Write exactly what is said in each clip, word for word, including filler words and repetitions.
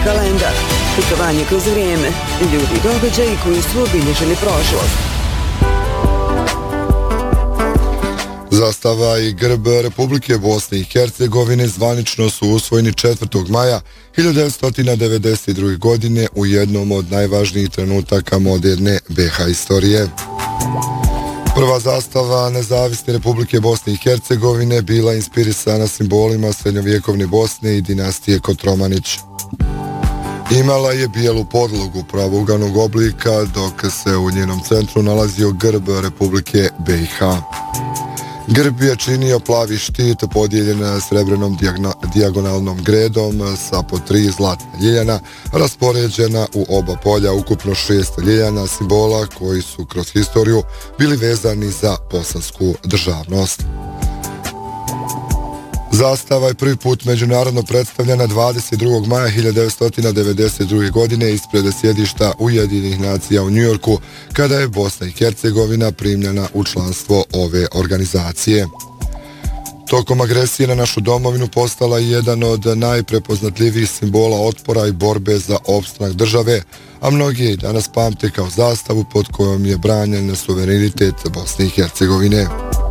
kalendar, putovanje kroz vrijeme, ljudi i događaji koji su obilježili prošlost. Zastava i grb Republike Bosne i Hercegovine zvanično su usvojeni četvrtog maja hiljadu devetsto devedeset druge. godine u jednom od najvažnijih trenutaka moderne be ha istorije. Prva zastava Nezavisne Republike Bosne i Hercegovine bila inspirisana simbolima srednjovjekovne Bosne i dinastije Kotromanić. Imala je bijelu podlogu pravouganog oblika, dok se u njenom centru nalazio grb Republike be i ha. Grb je činio plavi štit podijeljen srebrenom dijagonalnom gredom sa po tri zlatna ljiljana, raspoređena u oba polja, ukupno šest ljiljana simbola koji su kroz historiju bili vezani za bosansku državnost. Zastava je prvi put međunarodno predstavljena dvadeset drugog maja hiljadu devetsto devedeset druge. godine ispred sjedišta Ujedinjenih nacija u Njujorku, kada je Bosna i Hercegovina primljena u članstvo ove organizacije. Tokom agresije na našu domovinu postala je jedan od najprepoznatljivijih simbola otpora i borbe za opstanak države, a mnogi je i danas pamte kao zastavu pod kojom je branjen suverenitet Bosne i Hercegovine.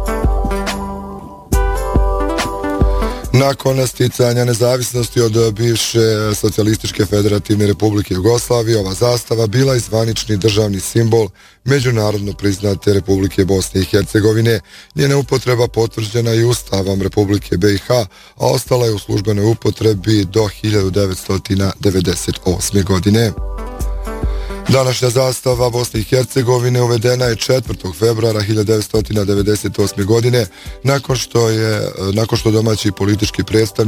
Nakon sticanja nezavisnosti od bivše Socijalističke federativne republike Jugoslavije, ova zastava bila je zvanični državni simbol međunarodno priznate Republike Bosne i Hercegovine. Njena upotreba potvrđena i Ustavom Republike be i ha, a ostala je u službenoj upotrebi do hiljadu devetsto devedeset osme. godine. Današnja zastava Bosne i Hercegovine uvedena je četvrtog februara hiljadu devetsto devedeset osme. godine nakon što je nakon što domaći politički predstavnik